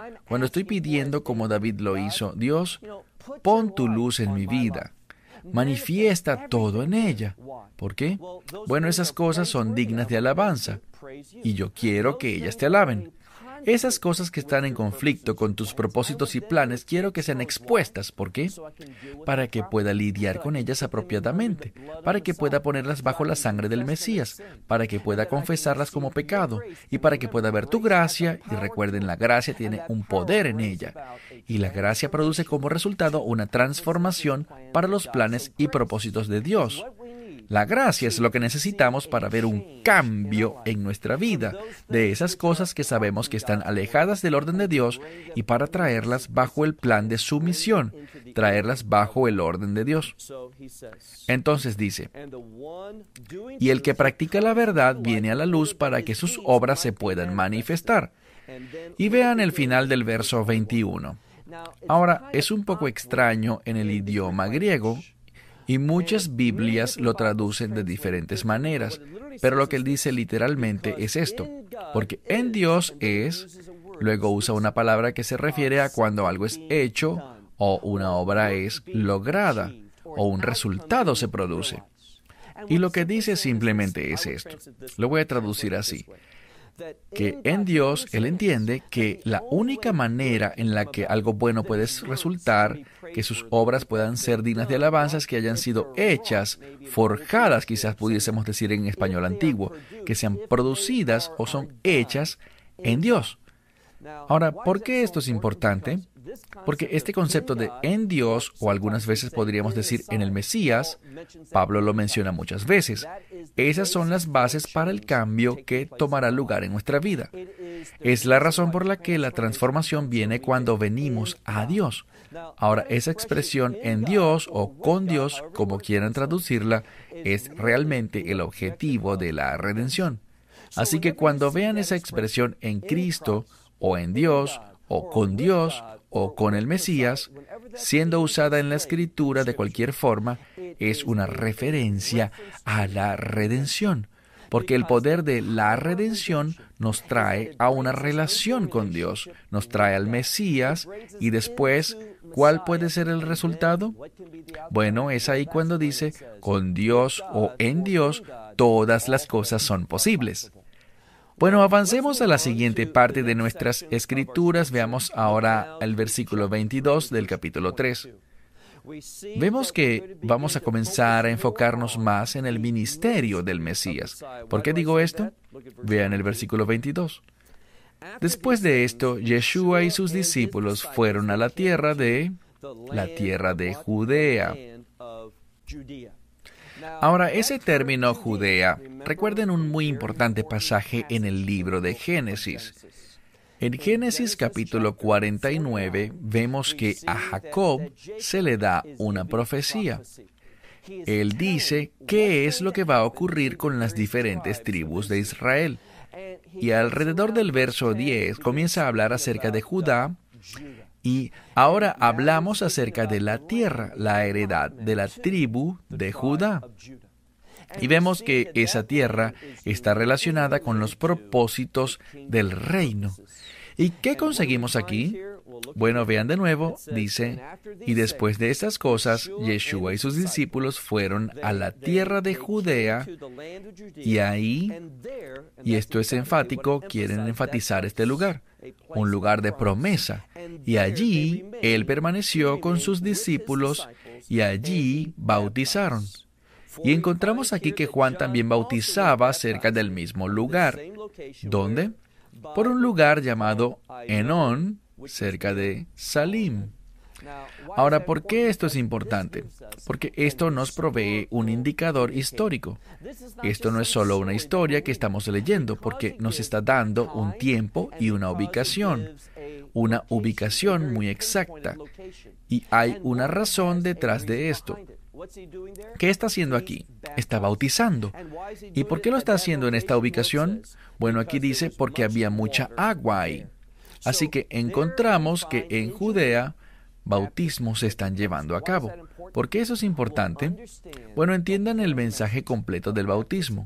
Cuando estoy pidiendo como David lo hizo, Dios, pon tu luz en mi vida. Manifiesta todo en ella. ¿Por qué? Bueno, esas cosas son dignas de alabanza. Y yo quiero que ellas te alaben. Esas cosas que están en conflicto con tus propósitos y planes, quiero que sean expuestas. ¿Por qué? Para que pueda lidiar con ellas apropiadamente, para que pueda ponerlas bajo la sangre del Mesías, para que pueda confesarlas como pecado, y para que pueda ver tu gracia, y recuerden, la gracia tiene un poder en ella, y la gracia produce como resultado una transformación para los planes y propósitos de Dios. La gracia es lo que necesitamos para ver un cambio en nuestra vida, de esas cosas que sabemos que están alejadas del orden de Dios y para traerlas bajo el plan de su misión, traerlas bajo el orden de Dios. Entonces dice, y el que practica la verdad viene a la luz para que sus obras se puedan manifestar. Y vean el final del verso 21. Ahora, es un poco extraño en el idioma griego, y muchas Biblias lo traducen de diferentes maneras, pero lo que él dice literalmente es esto, porque en Dios es, luego usa una palabra que se refiere a cuando algo es hecho, o una obra es lograda, o un resultado se produce. Y lo que dice simplemente es esto. Lo voy a traducir así. Que en Dios Él entiende que la única manera en la que algo bueno puede resultar, que sus obras puedan ser dignas de alabanzas, que hayan sido hechas, forjadas, quizás pudiésemos decir en español antiguo, que sean producidas o son hechas en Dios. Ahora, ¿por qué esto es importante? Porque este concepto de en Dios, o algunas veces podríamos decir en el Mesías, Pablo lo menciona muchas veces. Esas son las bases para el cambio que tomará lugar en nuestra vida. Es la razón por la que la transformación viene cuando venimos a Dios. Ahora, esa expresión en Dios o con Dios, como quieran traducirla, es realmente el objetivo de la redención. Así que cuando vean esa expresión en Cristo, o en Dios, o con el Mesías, siendo usada en la Escritura de cualquier forma, es una referencia a la redención, porque el poder de la redención nos trae a una relación con Dios, nos trae al Mesías, y después, ¿cuál puede ser el resultado? Bueno, es ahí cuando dice, con Dios o en Dios, todas las cosas son posibles. Bueno, avancemos a la siguiente parte de nuestras escrituras. Veamos ahora el versículo 22 del capítulo 3. Vemos que vamos a comenzar a enfocarnos más en el ministerio del Mesías. ¿Por qué digo esto? Vean el versículo 22. Después de esto, Yeshua y sus discípulos fueron a la tierra de Judea. Ahora, ese término Judea, recuerden un muy importante pasaje en el libro de Génesis. En Génesis capítulo 49 vemos que a Jacob se le da una profecía. Él dice qué es lo que va a ocurrir con las diferentes tribus de Israel. Y alrededor del verso 10 comienza a hablar acerca de Judá. Y ahora hablamos acerca de la tierra, la heredad de la tribu de Judá. Y vemos que esa tierra está relacionada con los propósitos del reino. ¿Y qué conseguimos aquí? Bueno, vean de nuevo, dice, y después de estas cosas, Yeshua y sus discípulos fueron a la tierra de Judea, y ahí, y esto es enfático, quieren enfatizar este lugar, un lugar de promesa, y allí Él permaneció con sus discípulos, y allí bautizaron. Y encontramos aquí que Juan también bautizaba cerca del mismo lugar. ¿Dónde? Por un lugar llamado Enón, cerca de Salim. Ahora, ¿por qué esto es importante? Porque esto nos provee un indicador histórico. Esto no es solo una historia que estamos leyendo, porque nos está dando un tiempo y una ubicación muy exacta. Y hay una razón detrás de esto. ¿Qué está haciendo aquí? Está bautizando. ¿Y por qué lo está haciendo en esta ubicación? Bueno, aquí dice porque había mucha agua ahí. Así que encontramos que en Judea bautismos se están llevando a cabo. ¿Por qué eso es importante? Bueno, entiendan el mensaje completo del bautismo.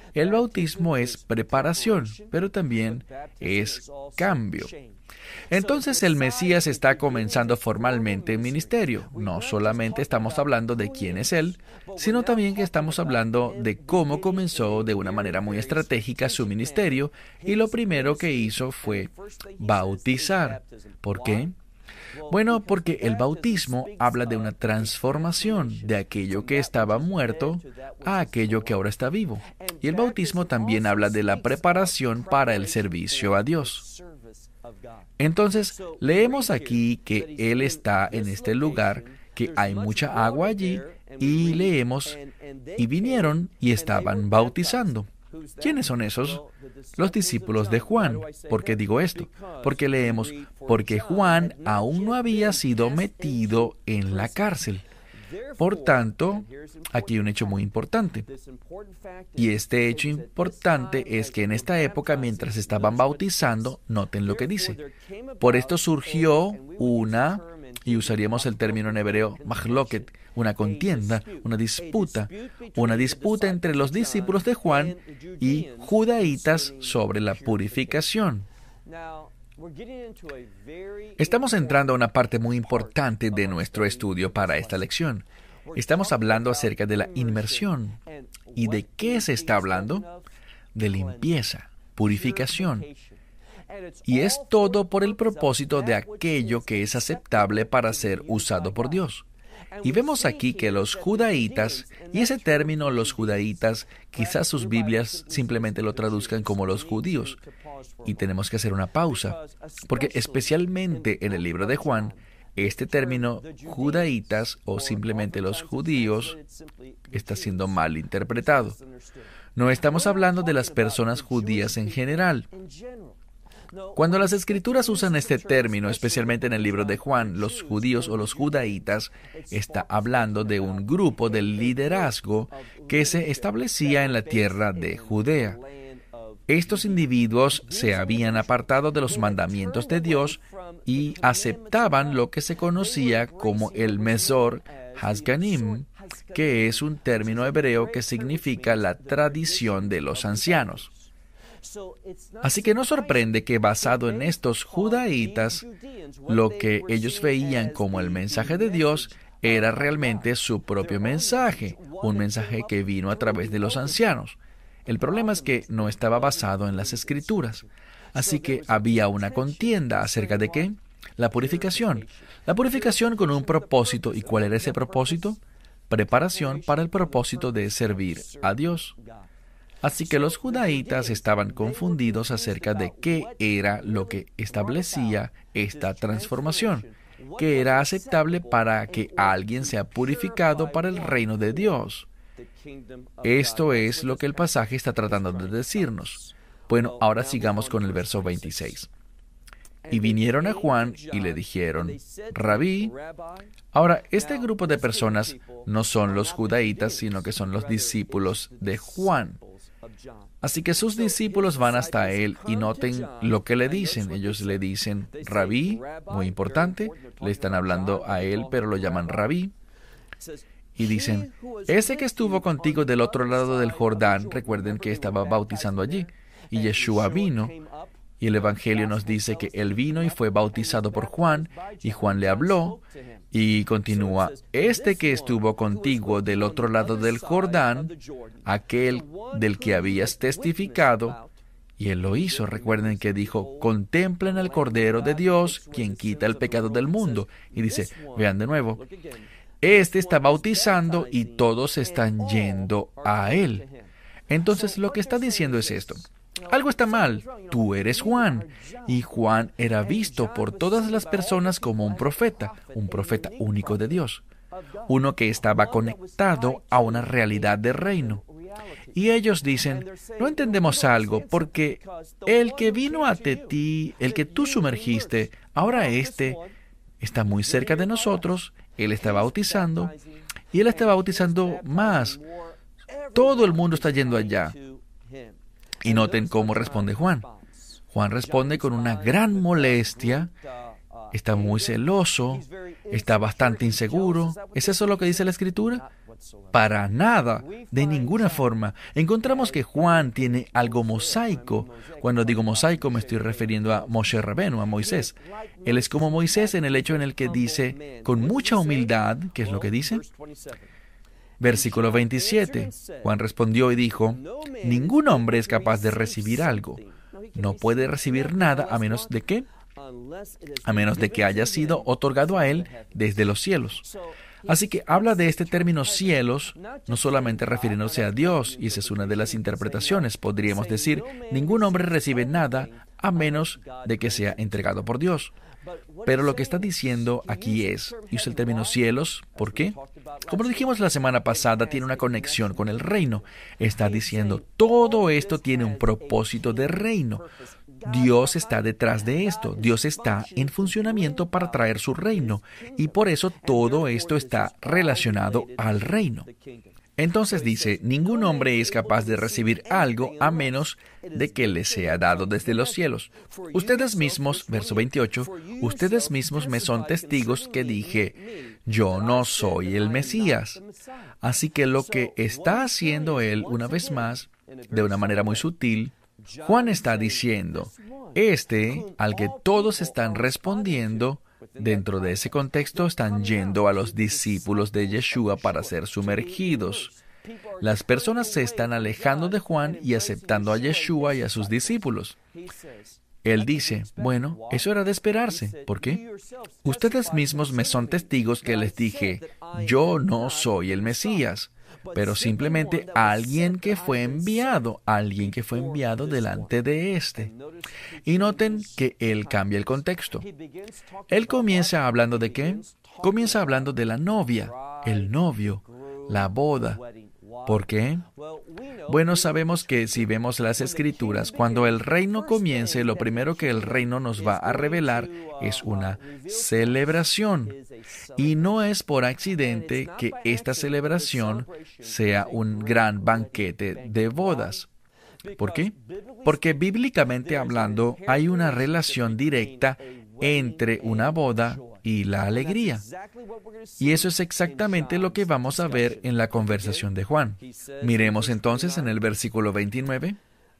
El bautismo es preparación, pero también es cambio. Entonces el Mesías está comenzando formalmente el ministerio. No solamente estamos hablando de quién es Él, sino también que estamos hablando de cómo comenzó de una manera muy estratégica su ministerio, y lo primero que hizo fue bautizar. ¿Por qué? Bueno, porque el bautismo habla de una transformación de aquello que estaba muerto a aquello que ahora está vivo. Y el bautismo también habla de la preparación para el servicio a Dios. Entonces, leemos aquí que Él está en este lugar, que hay mucha agua allí, y leemos, y vinieron y estaban bautizando. ¿Quiénes son esos? Los discípulos de Juan. ¿Por qué digo esto? Porque leemos, porque Juan aún no había sido metido en la cárcel. Por tanto, aquí hay un hecho muy importante. Y este hecho importante es que en esta época, mientras estaban bautizando, noten lo que dice. Por esto surgió una, y usaríamos el término en hebreo, mahloket, una contienda, una disputa entre los discípulos de Juan y judaítas sobre la purificación. Estamos entrando a una parte muy importante de nuestro estudio para esta lección. Estamos hablando acerca de la inmersión. ¿Y de qué se está hablando? De limpieza, purificación. Y es todo por el propósito de aquello que es aceptable para ser usado por Dios. Y vemos aquí que los judaítas, y ese término los judaítas, quizás sus Biblias simplemente lo traduzcan como los judíos. Y tenemos que hacer una pausa, porque especialmente en el libro de Juan, este término judaítas o simplemente los judíos está siendo mal interpretado. No estamos hablando de las personas judías en general. Cuando las Escrituras usan este término, especialmente en el libro de Juan, los judíos o los judaítas, está hablando de un grupo de liderazgo que se establecía en la tierra de Judea. Estos individuos se habían apartado de los mandamientos de Dios y aceptaban lo que se conocía como el Mesor Hasganim, que es un término hebreo que significa la tradición de los ancianos. Así que no sorprende que basado en estos judaítas, lo que ellos veían como el mensaje de Dios era realmente su propio mensaje, un mensaje que vino a través de los ancianos. El problema es que no estaba basado en las Escrituras. Así que había una contienda acerca de ¿qué? La purificación. La purificación con un propósito. ¿Y cuál era ese propósito? Preparación para el propósito de servir a Dios. Así que los judaítas estaban confundidos acerca de qué era lo que establecía esta transformación, que era aceptable para que alguien sea purificado para el reino de Dios. Esto es lo que el pasaje está tratando de decirnos. Bueno, ahora sigamos con el verso 26. Y vinieron a Juan y le dijeron, Rabí. Ahora, este grupo de personas no son los judaítas, sino que son los discípulos de Juan. Así que sus discípulos van hasta él y noten lo que le dicen. Ellos le dicen Rabí, muy importante, le están hablando a él, pero lo llaman Rabí. Y dicen, ese que estuvo contigo del otro lado del Jordán, recuerden que estaba bautizando allí, y Yeshua vino, y el Evangelio nos dice que él vino y fue bautizado por Juan, y Juan le habló, y continúa, este que estuvo contigo del otro lado del Jordán, aquel del que habías testificado, y él lo hizo. Recuerden que dijo, contemplen al Cordero de Dios, quien quita el pecado del mundo. Y dice, vean de nuevo, este está bautizando y todos están yendo a él. Entonces lo que está diciendo es esto. Algo está mal. Tú eres Juan. Y Juan era visto por todas las personas como un profeta único de Dios. Uno que estaba conectado a una realidad de reino. Y ellos dicen, no entendemos algo, porque el que vino ante ti, el que tú sumergiste, ahora está muy cerca de nosotros, él está bautizando, y él está bautizando más. Todo el mundo está yendo allá. Y noten cómo responde Juan. Juan responde con una gran molestia, está muy celoso, está bastante inseguro. ¿Es eso lo que dice la Escritura? Para nada, de ninguna forma. Encontramos que Juan tiene algo mosaico. Cuando digo mosaico me estoy refiriendo a Moshe Rabenu, a Moisés. Él es como Moisés en el hecho en el que dice, con mucha humildad, ¿qué es lo que dice? Versículo 27. Juan respondió y dijo, ningún hombre es capaz de recibir algo. No puede recibir nada a menos de que haya sido otorgado a él desde los cielos. Así que habla de este término cielos, no solamente refiriéndose a Dios, y esa es una de las interpretaciones. Podríamos decir, ningún hombre recibe nada a menos de que sea entregado por Dios. Pero lo que está diciendo aquí es, y usa el término cielos, ¿por qué? Como lo dijimos la semana pasada, tiene una conexión con el reino. Está diciendo, todo esto tiene un propósito de reino. Dios está detrás de esto. Dios está en funcionamiento para traer su reino. Y por eso todo esto está relacionado al reino. Entonces dice, ningún hombre es capaz de recibir algo a menos de que le sea dado desde los cielos. Ustedes mismos, verso 28, ustedes mismos me son testigos que dije, yo no soy el Mesías. Así que lo que está haciendo él, una vez más, de una manera muy sutil, Juan está diciendo, al que todos están respondiendo, dentro de ese contexto están yendo a los discípulos de Yeshua para ser sumergidos. Las personas se están alejando de Juan y aceptando a Yeshua y a sus discípulos. Él dice, bueno, eso era de esperarse. ¿Por qué? Ustedes mismos me son testigos que les dije, yo no soy el Mesías, pero simplemente alguien que fue enviado delante de éste. Y noten que él cambia el contexto. Él comienza hablando de ¿qué? Comienza hablando de la novia, el novio, la boda. ¿Por qué? Bueno, sabemos que si vemos las Escrituras, cuando el reino comience, lo primero que el reino nos va a revelar es una celebración. Y no es por accidente que esta celebración sea un gran banquete de bodas. ¿Por qué? Porque bíblicamente hablando, hay una relación directa entre una boda y la alegría. Y eso es exactamente lo que vamos a ver en la conversación de Juan. Miremos entonces en el versículo 29.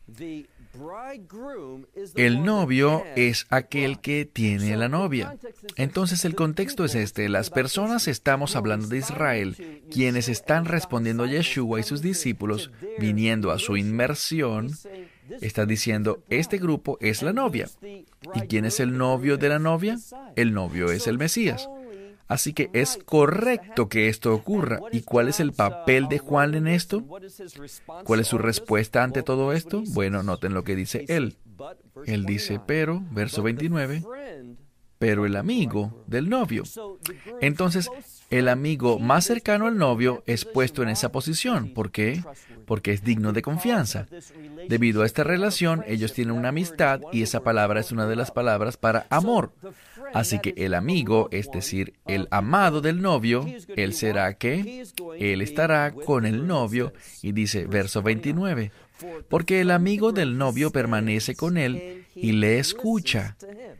El novio es aquel que tiene la novia. Entonces el contexto es este. Las personas, estamos hablando de Israel, quienes están respondiendo a Yeshua y sus discípulos, viniendo a su inmersión, está diciendo, este grupo es la novia. ¿Y quién es el novio de la novia? El novio es el Mesías. Así que es correcto que esto ocurra. ¿Y cuál es el papel de Juan en esto? ¿Cuál es su respuesta ante todo esto? Bueno, noten lo que dice él. Él dice, pero, verso 29, pero el amigo del novio. Entonces, el amigo más cercano al novio es puesto en esa posición. ¿Por qué? Porque es digno de confianza. Debido a esta relación, ellos tienen una amistad y esa palabra es una de las palabras para amor. Así que el amigo, es decir, el amado del novio, él será ¿qué? Él estará con el novio y dice, verso 29, porque el amigo del novio permanece con él y le escucha.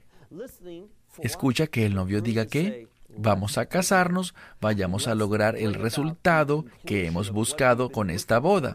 Escucha que el novio diga ¿qué? Vamos a casarnos, vayamos a lograr el resultado que hemos buscado con esta boda.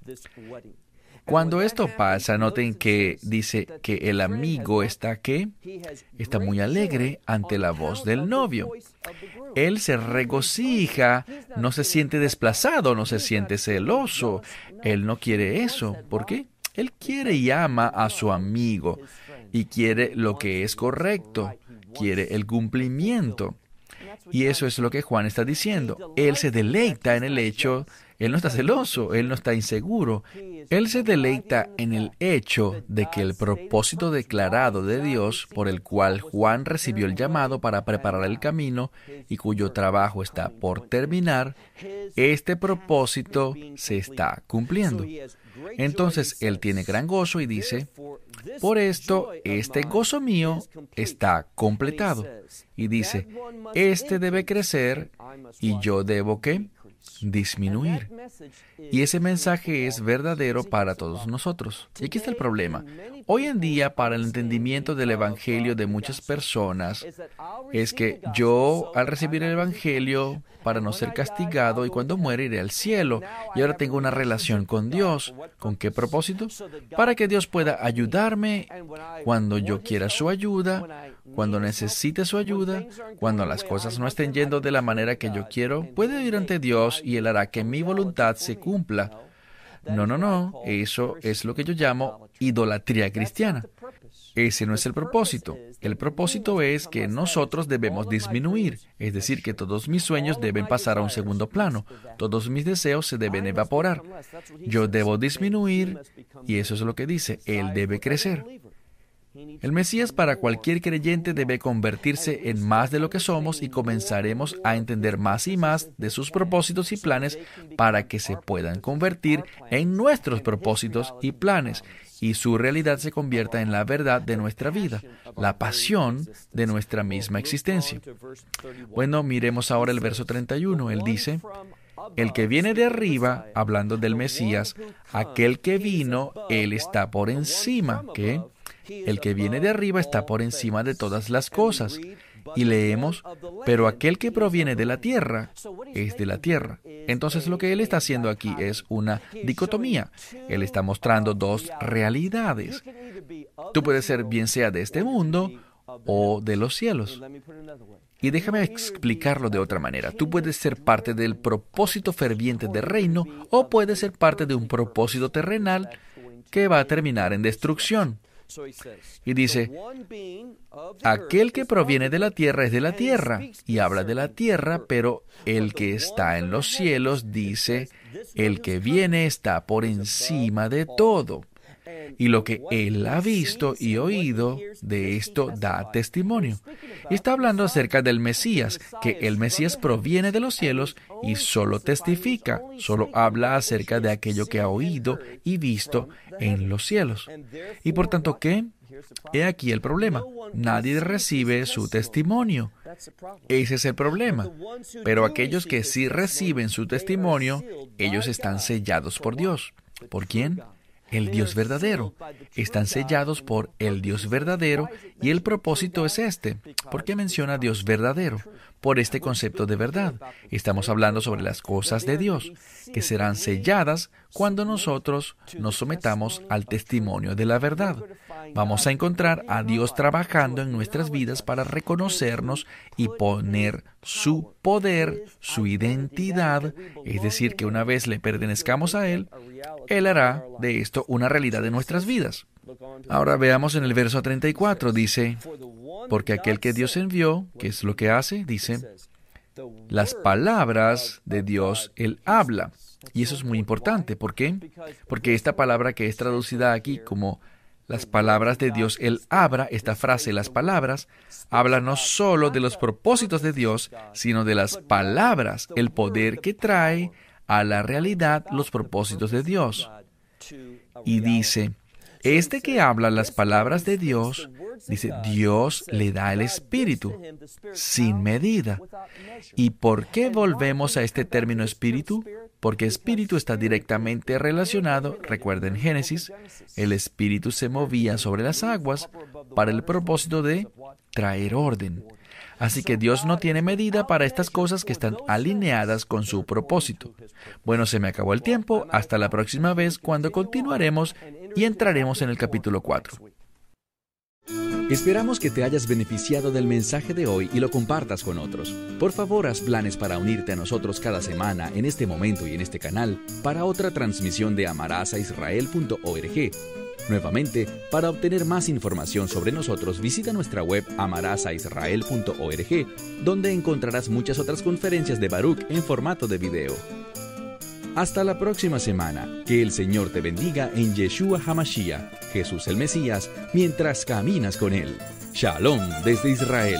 Cuando esto pasa, noten que dice que el amigo está ¿qué? Está muy alegre ante la voz del novio. Él se regocija, no se siente desplazado, no se siente celoso. Él no quiere eso. ¿Por qué? Él quiere y ama a su amigo y quiere lo que es correcto, quiere el cumplimiento. Y eso es lo que Juan está diciendo. Él se deleita en el hecho, él no está celoso, él no está inseguro. Él se deleita en el hecho de que el propósito declarado de Dios, por el cual Juan recibió el llamado para preparar el camino y cuyo trabajo está por terminar, este propósito se está cumpliendo. Entonces él tiene gran gozo y dice, por esto este gozo mío está completado. Y dice, este debe crecer y yo debo ¿qué? disminuir. Y ese mensaje es verdadero para todos nosotros. Y aquí está el problema. Hoy en día, para el entendimiento del Evangelio de muchas personas, es que yo, al recibir el Evangelio, para no ser castigado, y cuando muere iré al cielo, y ahora tengo una relación con Dios. ¿Con qué propósito? Para que Dios pueda ayudarme cuando yo quiera su ayuda, cuando necesite su ayuda, cuando las cosas no estén yendo de la manera que yo quiero, puedo ir ante Dios y Él hará que mi voluntad se cumpla. No. Eso es lo que yo llamo idolatría cristiana. Ese no es el propósito. El propósito es que nosotros debemos disminuir, es decir, que todos mis sueños deben pasar a un segundo plano, todos mis deseos se deben evaporar. Yo debo disminuir, y eso es lo que dice, Él debe crecer. El Mesías para cualquier creyente debe convertirse en más de lo que somos y comenzaremos a entender más y más de sus propósitos y planes para que se puedan convertir en nuestros propósitos y planes y su realidad se convierta en la verdad de nuestra vida, la pasión de nuestra misma existencia. Bueno, miremos ahora el verso 31. Él dice, el que viene de arriba, hablando del Mesías, aquel que vino, Él está por encima. ¿Qué? El que viene de arriba está por encima de todas las cosas. Y leemos, pero aquel que proviene de la tierra es de la tierra. Entonces lo que él está haciendo aquí es una dicotomía. Él está mostrando dos realidades. Tú puedes ser bien sea de este mundo o de los cielos. Y déjame explicarlo de otra manera. Tú puedes ser parte del propósito ferviente del reino o puedes ser parte de un propósito terrenal que va a terminar en destrucción. Y dice, aquel que proviene de la tierra es de la tierra, y habla de la tierra, pero el que está en los cielos dice, el que viene está por encima de todo. Y lo que él ha visto y oído de esto da testimonio. Y está hablando acerca del Mesías, que el Mesías proviene de los cielos y solo testifica, solo habla acerca de aquello que ha oído y visto en los cielos. Y por tanto, ¿qué? He aquí el problema. Nadie recibe su testimonio. Ese es el problema. Pero aquellos que sí reciben su testimonio, ellos están sellados por Dios. ¿Por quién? El Dios verdadero. Están sellados por el Dios verdadero y el propósito es este. ¿Por qué menciona Dios verdadero? Por este concepto de verdad. Estamos hablando sobre las cosas de Dios, que serán selladas cuando nosotros nos sometamos al testimonio de la verdad. Vamos a encontrar a Dios trabajando en nuestras vidas para reconocernos y poner su poder, su identidad, es decir, que una vez le pertenezcamos a Él, Él hará de esto una realidad de nuestras vidas. Ahora veamos en el verso 34, dice, porque aquel que Dios envió, ¿qué es lo que hace? Dice, las palabras de Dios Él habla. Y eso es muy importante. ¿Por qué? Porque esta palabra que es traducida aquí como las palabras de Dios Él habla, esta frase, las palabras, habla no solo de los propósitos de Dios, sino de las palabras, el poder que trae a la realidad los propósitos de Dios. Y dice, este que habla las palabras de Dios, dice, Dios le da el Espíritu, sin medida. ¿Y por qué volvemos a este término Espíritu? Porque Espíritu está directamente relacionado, recuerden Génesis, el Espíritu se movía sobre las aguas para el propósito de traer orden. Así que Dios no tiene medida para estas cosas que están alineadas con su propósito. Bueno, se me acabó el tiempo. Hasta la próxima vez cuando continuaremos y entraremos en el capítulo 4. Esperamos que te hayas beneficiado del mensaje de hoy y lo compartas con otros. Por favor, haz planes para unirte a nosotros cada semana en este momento y en este canal para otra transmisión de amarasaisrael.org. Nuevamente, para obtener más información sobre nosotros, visita nuestra web amarasaisrael.org, donde encontrarás muchas otras conferencias de Baruch en formato de video. Hasta la próxima semana. Que el Señor te bendiga en Yeshua HaMashiach, Jesús el Mesías, mientras caminas con Él. Shalom desde Israel.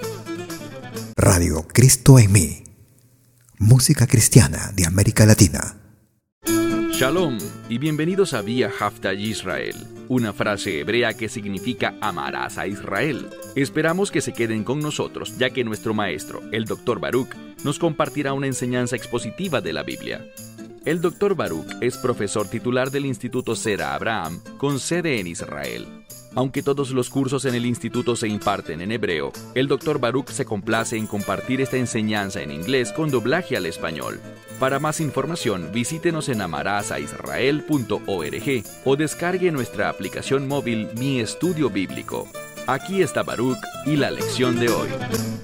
Radio Cristo en mí. Música cristiana de América Latina. Shalom y bienvenidos a Vía Haftaj Israel, una frase hebrea que significa amarás a Israel. Esperamos que se queden con nosotros, ya que nuestro maestro, el Dr. Baruch, nos compartirá una enseñanza expositiva de la Biblia. El Dr. Baruch es profesor titular del Instituto Zera Abraham, con sede en Israel. Aunque todos los cursos en el instituto se imparten en hebreo, el Dr. Baruch se complace en compartir esta enseñanza en inglés con doblaje al español. Para más información, visítenos en amarazaisrael.org o descargue nuestra aplicación móvil Mi Estudio Bíblico. Aquí está Baruch y la lección de hoy.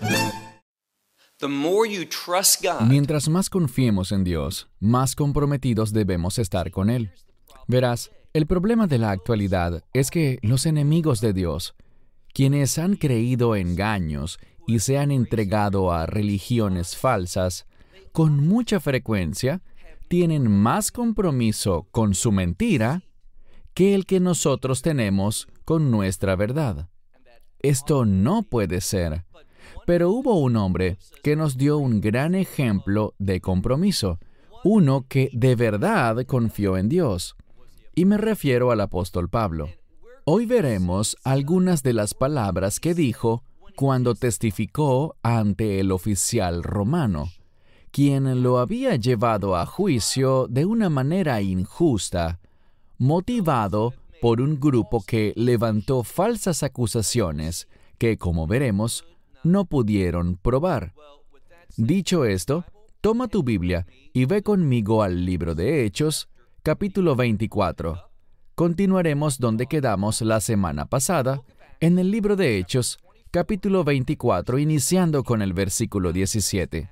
Mientras más confiemos en Dios, más comprometidos debemos estar con Él. Verás, el problema de la actualidad es que los enemigos de Dios, quienes han creído engaños y se han entregado a religiones falsas, con mucha frecuencia tienen más compromiso con su mentira que el que nosotros tenemos con nuestra verdad. Esto no puede ser. Pero hubo un hombre que nos dio un gran ejemplo de compromiso, uno que de verdad confió en Dios. Y me refiero al apóstol Pablo. Hoy veremos algunas de las palabras que dijo cuando testificó ante el oficial romano, quien lo había llevado a juicio de una manera injusta, motivado por un grupo que levantó falsas acusaciones que, como veremos, no pudieron probar. Dicho esto, toma tu Biblia y ve conmigo al libro de Hechos, capítulo 24. Continuaremos donde quedamos la semana pasada, en el libro de Hechos, capítulo 24, iniciando con el versículo 17.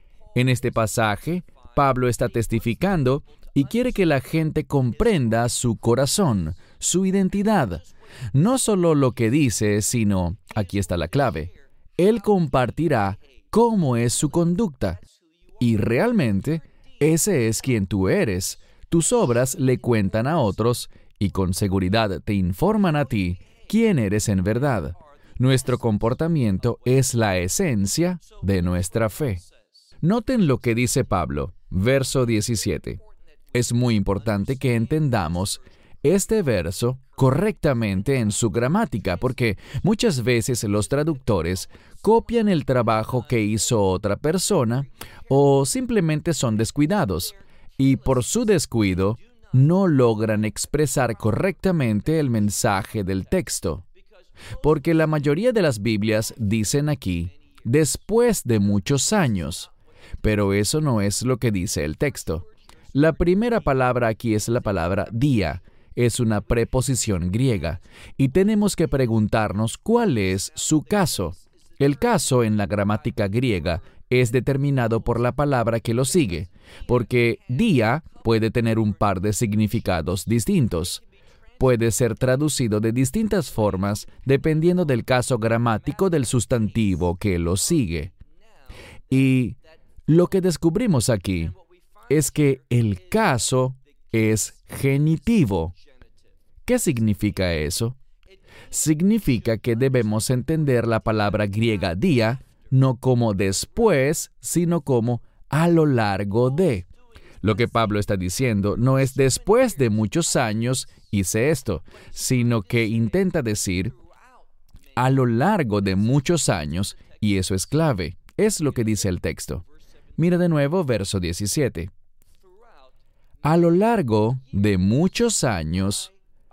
En este pasaje, Pablo está testificando y quiere que la gente comprenda su corazón, su identidad. No solo lo que dice, sino, aquí está la clave, él compartirá cómo es su conducta. Y realmente, ese es quien tú eres. Tus obras le cuentan a otros y con seguridad te informan a ti quién eres en verdad. Nuestro comportamiento es la esencia de nuestra fe. Noten lo que dice Pablo, verso 17. Es muy importante que entendamos este verso correctamente en su gramática, porque muchas veces los traductores copian el trabajo que hizo otra persona o simplemente son descuidados, y por su descuido no logran expresar correctamente el mensaje del texto. Porque la mayoría de las Biblias dicen aquí, después de muchos años, pero eso no es lo que dice el texto. La primera palabra aquí es la palabra día. Es una preposición griega, y tenemos que preguntarnos cuál es su caso. El caso en la gramática griega es determinado por la palabra que lo sigue, porque día puede tener un par de significados distintos. Puede ser traducido de distintas formas dependiendo del caso gramático del sustantivo que lo sigue. Y lo que descubrimos aquí es que el caso es genitivo. ¿Qué significa eso? Significa que debemos entender la palabra griega día no como después, sino como a lo largo de. Lo que Pablo está diciendo no es después de muchos años hice esto, sino que intenta decir a lo largo de muchos años, y eso es clave. Es lo que dice el texto. Mira de nuevo verso 17. A lo largo de muchos años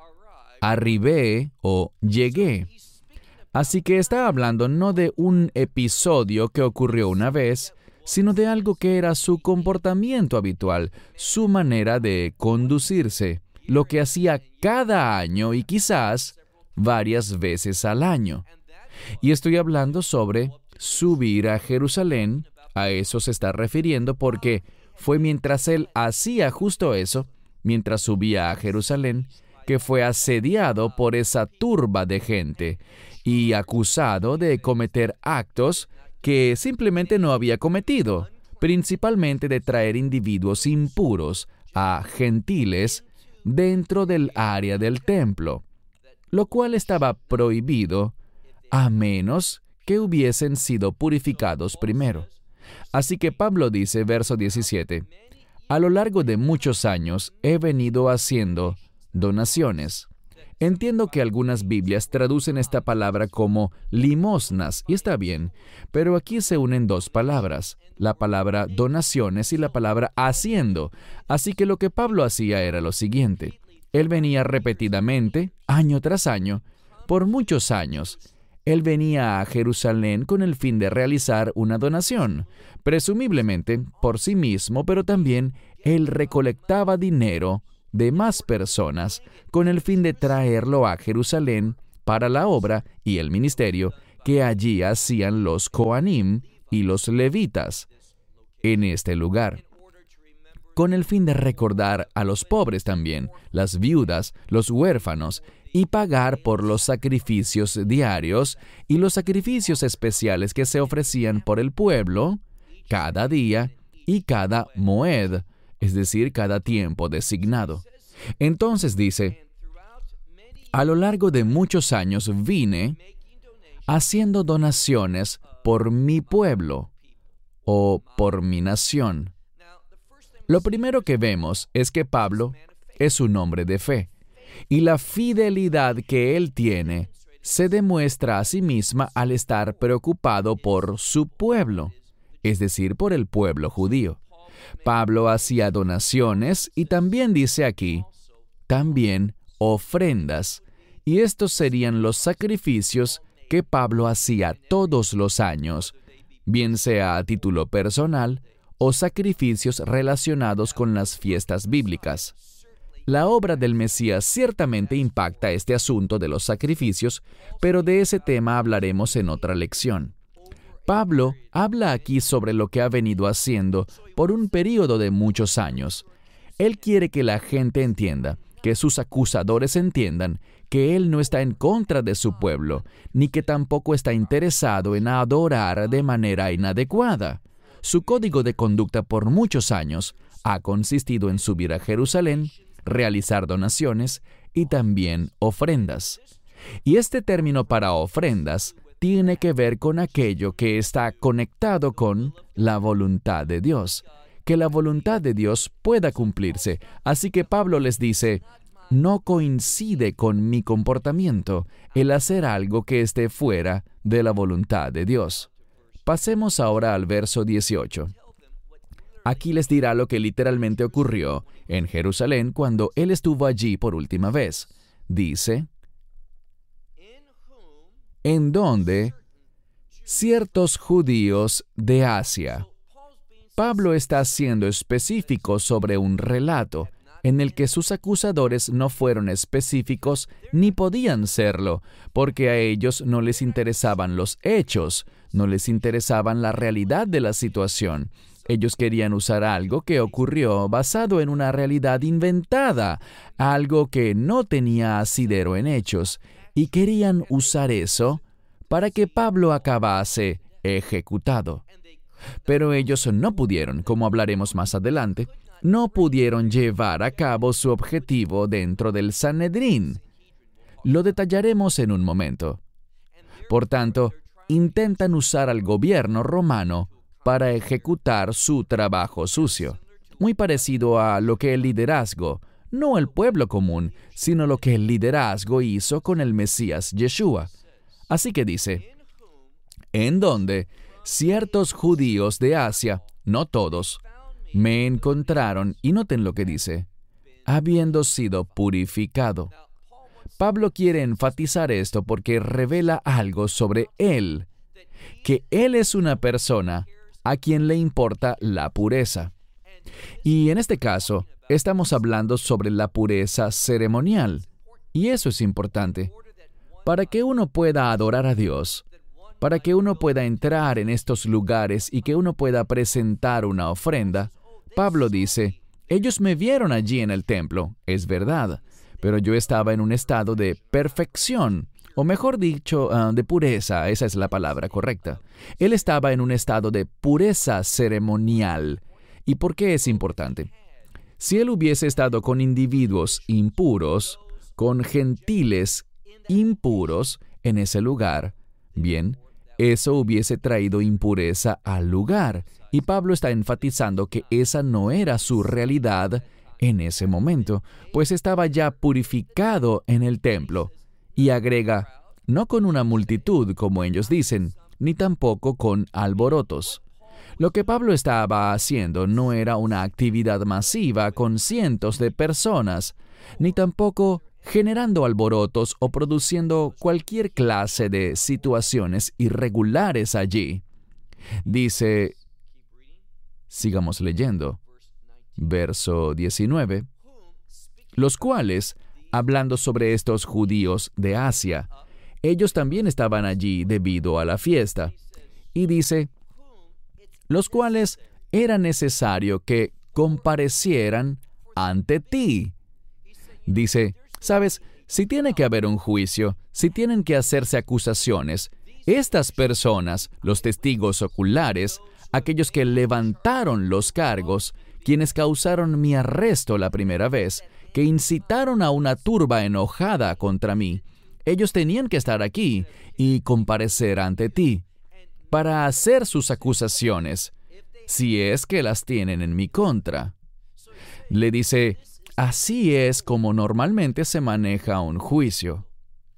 arribé o llegué. Así que está hablando no de un episodio que ocurrió una vez, sino de algo que era su comportamiento habitual, su manera de conducirse, lo que hacía cada año y quizás varias veces al año. Y estoy hablando sobre subir a Jerusalén, a eso se está refiriendo porque fue mientras él hacía justo eso, mientras subía a Jerusalén, que fue asediado por esa turba de gente y acusado de cometer actos que simplemente no había cometido, principalmente de traer individuos impuros a gentiles dentro del área del templo, lo cual estaba prohibido a menos que hubiesen sido purificados primero. Así que Pablo dice, verso 17, a lo largo de muchos años he venido haciendo donaciones. Entiendo que algunas Biblias traducen esta palabra como limosnas, y está bien, pero aquí se unen dos palabras, la palabra donaciones y la palabra haciendo. Así que lo que Pablo hacía era lo siguiente. Él venía repetidamente, año tras año, por muchos años. Él venía a Jerusalén con el fin de realizar una donación, presumiblemente por sí mismo, pero también él recolectaba dinero de más personas con el fin de traerlo a Jerusalén para la obra y el ministerio que allí hacían los Coanim y los levitas en este lugar, con el fin de recordar a los pobres también, las viudas, los huérfanos, y pagar por los sacrificios diarios y los sacrificios especiales que se ofrecían por el pueblo cada día y cada moed, es decir, cada tiempo designado. Entonces dice, a lo largo de muchos años vine haciendo donaciones por mi pueblo o por mi nación. Lo primero que vemos es que Pablo es un hombre de fe, y la fidelidad que él tiene se demuestra a sí misma al estar preocupado por su pueblo, es decir, por el pueblo judío. Pablo hacía donaciones y también dice aquí, también ofrendas, y estos serían los sacrificios que Pablo hacía todos los años, bien sea a título personal o sacrificios relacionados con las fiestas bíblicas. La obra del Mesías ciertamente impacta este asunto de los sacrificios, pero de ese tema hablaremos en otra lección. Pablo habla aquí sobre lo que ha venido haciendo por un período de muchos años. Él quiere que la gente entienda, que sus acusadores entiendan, que él no está en contra de su pueblo, ni que tampoco está interesado en adorar de manera inadecuada. Su código de conducta por muchos años ha consistido en subir a Jerusalén, realizar donaciones y también ofrendas. Y este término para ofrendas tiene que ver con aquello que está conectado con la voluntad de Dios, que la voluntad de Dios pueda cumplirse. Así que Pablo les dice, no coincide con mi comportamiento el hacer algo que esté fuera de la voluntad de Dios. Pasemos ahora al verso 18. Aquí les dirá lo que literalmente ocurrió en Jerusalén cuando él estuvo allí por última vez. Dice, en donde ciertos judíos de Asia. Pablo está siendo específico sobre un relato en el que sus acusadores no fueron específicos ni podían serlo, porque a ellos no les interesaban los hechos, no les interesaban la realidad de la situación. Ellos querían usar algo que ocurrió basado en una realidad inventada, algo que no tenía asidero en hechos, y querían usar eso para que Pablo acabase ejecutado. Pero ellos no pudieron, como hablaremos más adelante, no pudieron llevar a cabo su objetivo dentro del Sanedrín. Lo detallaremos en un momento. Por tanto, intentan usar al gobierno romano para ejecutar su trabajo sucio, muy parecido a lo que el liderazgo, no el pueblo común, sino lo que el liderazgo hizo con el Mesías Yeshua. Así que dice, en donde ciertos judíos de Asia, no todos, me encontraron, y noten lo que dice, habiendo sido purificado. Pablo quiere enfatizar esto porque revela algo sobre él, que él es una persona a quien le importa la pureza. Y en este caso, estamos hablando sobre la pureza ceremonial, y eso es importante. Para que uno pueda adorar a Dios, para que uno pueda entrar en estos lugares y que uno pueda presentar una ofrenda, Pablo dice, ellos me vieron allí en el templo, es verdad, pero yo estaba en un estado de perfección, o mejor dicho, de pureza, esa es la palabra correcta. Él estaba en un estado de pureza ceremonial. ¿Y por qué es importante? Si él hubiese estado con individuos impuros, con gentiles impuros en ese lugar, bien, eso hubiese traído impureza al lugar. Y Pablo está enfatizando que esa no era su realidad en ese momento, pues estaba ya purificado en el templo. Y agrega, no con una multitud, como ellos dicen, ni tampoco con alborotos. Lo que Pablo estaba haciendo no era una actividad masiva con cientos de personas, ni tampoco generando alborotos o produciendo cualquier clase de situaciones irregulares allí. Dice, sigamos leyendo, verso 19, los cuales, hablando sobre estos judíos de Asia, ellos también estaban allí debido a la fiesta. Y dice, los cuales era necesario que comparecieran ante ti. Dice, ¿sabes? Si tiene que haber un juicio, si tienen que hacerse acusaciones, estas personas, los testigos oculares, aquellos que levantaron los cargos, quienes causaron mi arresto la primera vez, que incitaron a una turba enojada contra mí, ellos tenían que estar aquí y comparecer ante ti para hacer sus acusaciones, si es que las tienen en mi contra. Le dice, así es como normalmente se maneja un juicio.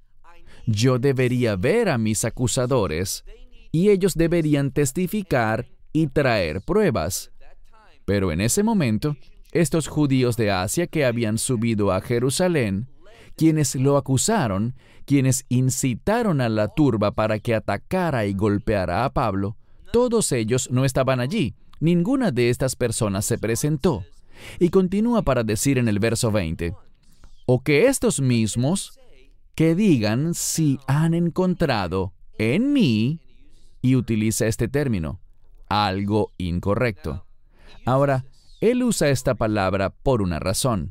Yo debería ver a mis acusadores y ellos deberían testificar y traer pruebas. Pero en ese momento, estos judíos de Asia que habían subido a Jerusalén, quienes lo acusaron, quienes incitaron a la turba para que atacara y golpeara a Pablo, todos ellos no estaban allí. Ninguna de estas personas se presentó. Y continúa para decir en el verso 20, o que estos mismos que digan si han encontrado en mí, y utiliza este término, algo incorrecto. Ahora, él usa esta palabra por una razón.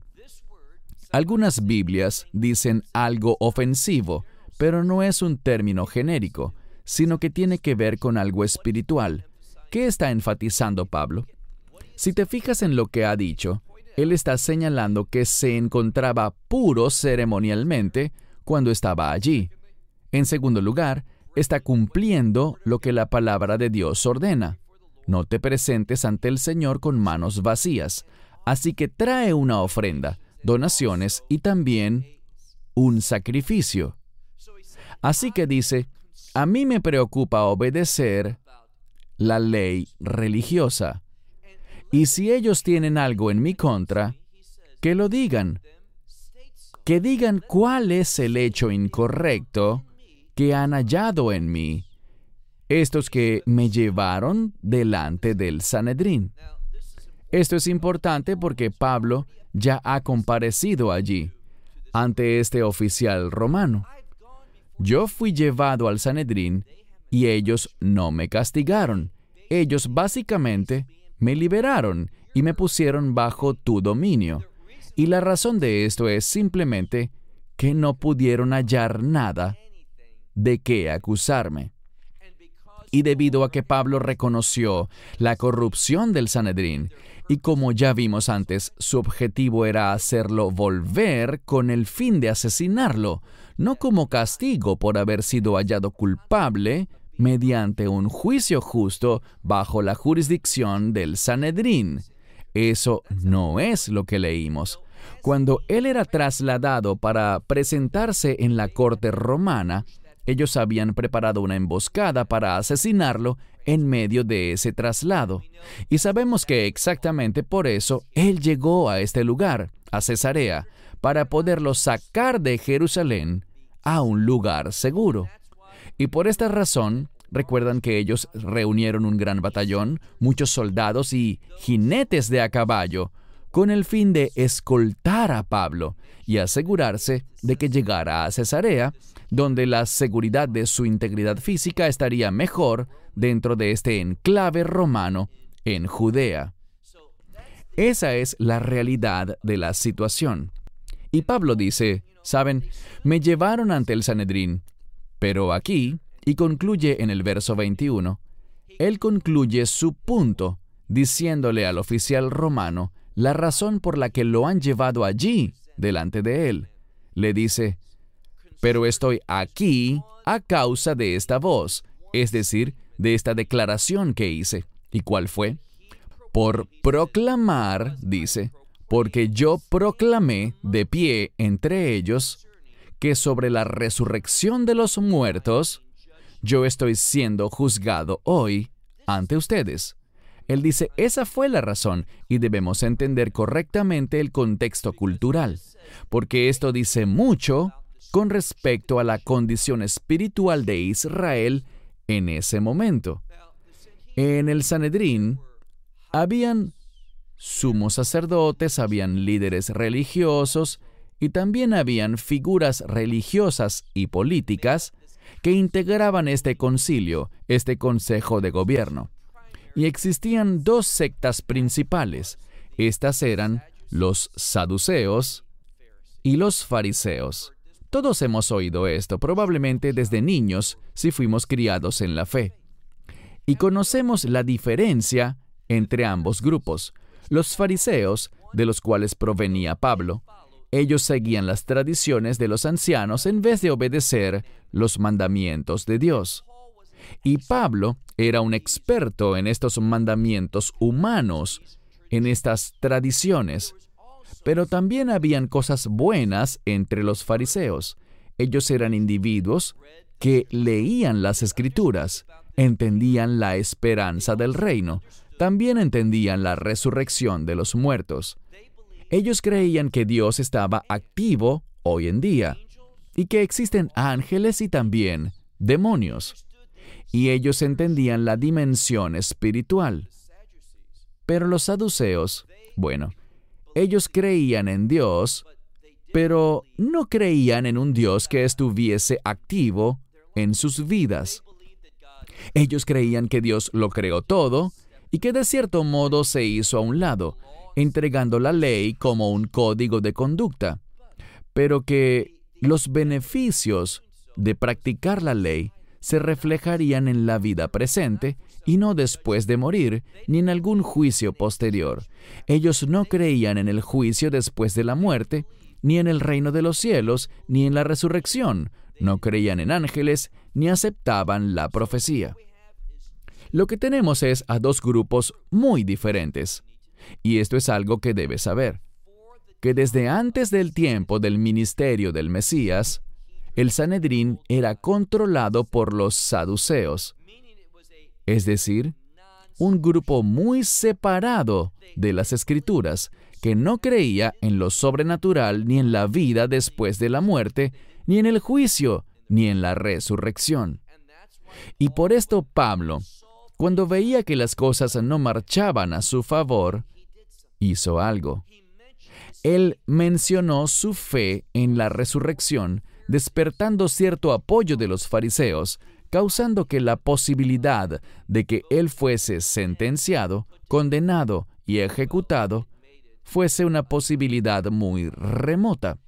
Algunas Biblias dicen algo ofensivo, pero no es un término genérico, sino que tiene que ver con algo espiritual. ¿Qué está enfatizando Pablo? Si te fijas en lo que ha dicho, él está señalando que se encontraba puro ceremonialmente cuando estaba allí. En segundo lugar, está cumpliendo lo que la palabra de Dios ordena. No te presentes ante el Señor con manos vacías, así que trae una ofrenda, donaciones y también un sacrificio. Así que dice, a mí me preocupa obedecer la ley religiosa. Y si ellos tienen algo en mi contra, que lo digan. Que digan cuál es el hecho incorrecto que han hallado en mí, estos que me llevaron delante del Sanedrín. Esto es importante porque Pablo ya ha comparecido allí, ante este oficial romano. Yo fui llevado al Sanedrín y ellos no me castigaron. Ellos básicamente me liberaron y me pusieron bajo tu dominio. Y la razón de esto es simplemente que no pudieron hallar nada de qué acusarme. Y debido a que Pablo reconoció la corrupción del Sanedrín, y como ya vimos antes, su objetivo era hacerlo volver con el fin de asesinarlo, no como castigo por haber sido hallado culpable mediante un juicio justo bajo la jurisdicción del Sanedrín. Eso no es lo que leímos. Cuando él era trasladado para presentarse en la corte romana, ellos habían preparado una emboscada para asesinarlo en medio de ese traslado. Y sabemos que exactamente por eso él llegó a este lugar, a Cesarea, para poderlo sacar de Jerusalén a un lugar seguro. Y por esta razón, recuerdan que ellos reunieron un gran batallón, muchos soldados y jinetes de a caballo, con el fin de escoltar a Pablo y asegurarse de que llegara a Cesarea, donde la seguridad de su integridad física estaría mejor dentro de este enclave romano en Judea. Esa es la realidad de la situación. Y Pablo dice, ¿saben? Me llevaron ante el Sanedrín, pero aquí, y concluye en el verso 21, él concluye su punto, diciéndole al oficial romano la razón por la que lo han llevado allí, delante de él. Le dice, pero estoy aquí a causa de esta voz, es decir, de esta declaración que hice. ¿Y cuál fue? Por proclamar, dice, porque yo proclamé de pie entre ellos que sobre la resurrección de los muertos, yo estoy siendo juzgado hoy ante ustedes. Él dice, esa fue la razón, y debemos entender correctamente el contexto cultural, porque esto dice mucho con respecto a la condición espiritual de Israel en ese momento. En el Sanedrín habían sumos sacerdotes, habían líderes religiosos y también habían figuras religiosas y políticas que integraban este concilio, este consejo de gobierno. Y existían dos sectas principales. Estas eran los saduceos y los fariseos. Todos hemos oído esto, probablemente desde niños, si fuimos criados en la fe. Y conocemos la diferencia entre ambos grupos. Los fariseos, de los cuales provenía Pablo, ellos seguían las tradiciones de los ancianos en vez de obedecer los mandamientos de Dios. Y Pablo era un experto en estos mandamientos humanos, en estas tradiciones. Pero también habían cosas buenas entre los fariseos. Ellos eran individuos que leían las Escrituras, entendían la esperanza del reino, también entendían la resurrección de los muertos. Ellos creían que Dios estaba activo hoy en día y que existen ángeles y también demonios. Y ellos entendían la dimensión espiritual. Pero los saduceos, ellos creían en Dios, pero no creían en un Dios que estuviese activo en sus vidas. Ellos creían que Dios lo creó todo y que de cierto modo se hizo a un lado, entregando la ley como un código de conducta, pero que los beneficios de practicar la ley se reflejarían en la vida presente y no después de morir, ni en algún juicio posterior. Ellos no creían en el juicio después de la muerte, ni en el reino de los cielos, ni en la resurrección. No creían en ángeles, ni aceptaban la profecía. Lo que tenemos es a dos grupos muy diferentes. Y esto es algo que debes saber, que desde antes del tiempo del ministerio del Mesías, el Sanedrín era controlado por los saduceos, es decir, un grupo muy separado de las Escrituras, que no creía en lo sobrenatural ni en la vida después de la muerte, ni en el juicio, ni en la resurrección. Y por esto Pablo, cuando veía que las cosas no marchaban a su favor, hizo algo. Él mencionó su fe en la resurrección, despertando cierto apoyo de los fariseos, causando que la posibilidad de que él fuese sentenciado, condenado y ejecutado fuese una posibilidad muy remota.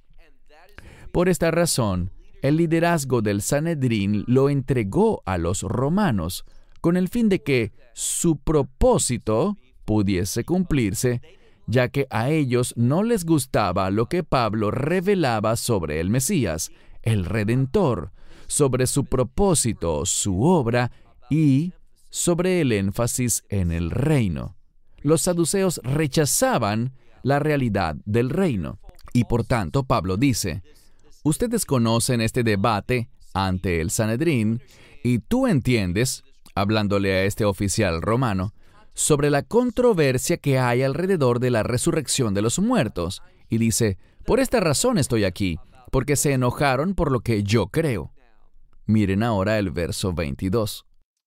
Por esta razón, el liderazgo del Sanedrín lo entregó a los romanos, con el fin de que su propósito pudiese cumplirse, ya que a ellos no les gustaba lo que Pablo revelaba sobre el Mesías, el Redentor, sobre su propósito, su obra y sobre el énfasis en el reino. Los saduceos rechazaban la realidad del reino. Y por tanto, Pablo dice, ustedes conocen este debate ante el Sanedrín y tú entiendes, hablándole a este oficial romano, sobre la controversia que hay alrededor de la resurrección de los muertos. Y dice, por esta razón estoy aquí, porque se enojaron por lo que yo creo. Miren ahora el verso 22.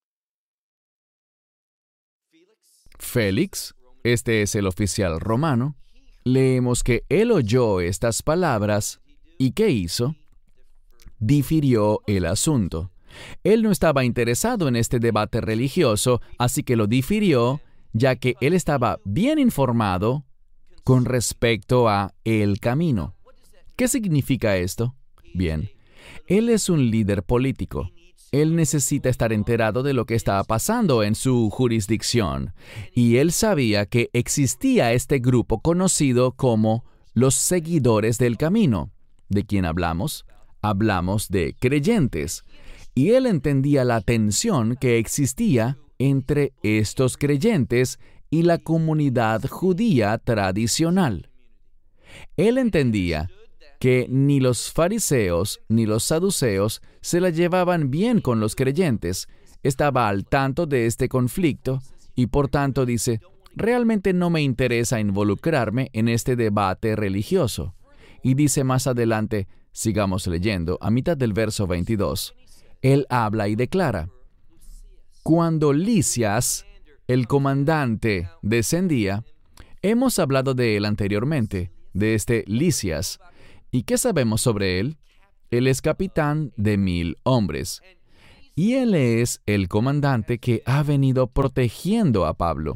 Félix, este es el oficial romano, leemos que él oyó estas palabras y ¿qué hizo? Difirió el asunto. Él no estaba interesado en este debate religioso, así que lo difirió, ya que él estaba bien informado con respecto a el camino. ¿Qué significa esto? Bien, él es un líder político. Él necesita estar enterado de lo que está pasando en su jurisdicción. Y él sabía que existía este grupo conocido como los seguidores del camino. ¿De quién hablamos? Hablamos de creyentes. Y él entendía la tensión que existía entre estos creyentes y la comunidad judía tradicional. Él entendía que ni los fariseos ni los saduceos se la llevaban bien con los creyentes. Estaba al tanto de este conflicto y por tanto dice, realmente no me interesa involucrarme en este debate religioso. Y dice más adelante, sigamos leyendo, a mitad del verso 22, él habla y declara, cuando Lisias, el comandante, descendía, hemos hablado de él anteriormente, de este Lisias. ¿Y qué sabemos sobre él? Él es capitán de 1000 hombres. Y él es el comandante que ha venido protegiendo a Pablo.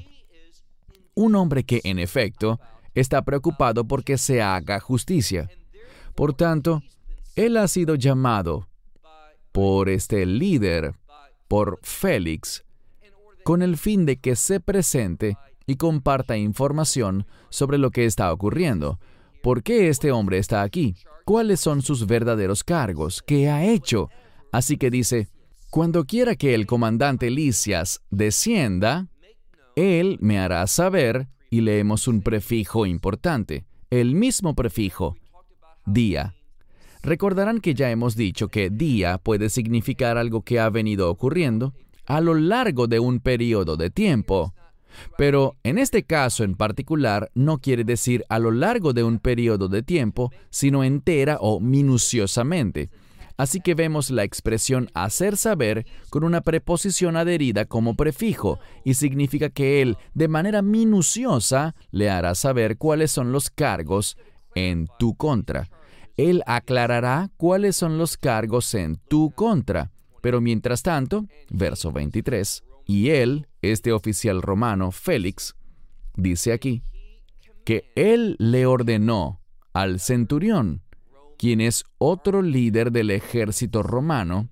Un hombre que, en efecto, está preocupado porque se haga justicia. Por tanto, él ha sido llamado por este líder, por Félix, con el fin de que se presente y comparta información sobre lo que está ocurriendo. ¿Por qué este hombre está aquí? ¿Cuáles son sus verdaderos cargos? ¿Qué ha hecho? Así que dice, cuando quiera que el comandante Lisias descienda, él me hará saber, y leemos un prefijo importante, el mismo prefijo, día. Recordarán que ya hemos dicho que día puede significar algo que ha venido ocurriendo a lo largo de un periodo de tiempo. Pero en este caso en particular no quiere decir a lo largo de un periodo de tiempo, sino entera o minuciosamente. Así que vemos la expresión hacer saber con una preposición adherida como prefijo y significa que él, de manera minuciosa, le hará saber cuáles son los cargos en tu contra. Él aclarará cuáles son los cargos en tu contra. Pero mientras tanto, verso 23, y él, este oficial romano, Félix, dice aquí, que él le ordenó al centurión, quien es otro líder del ejército romano,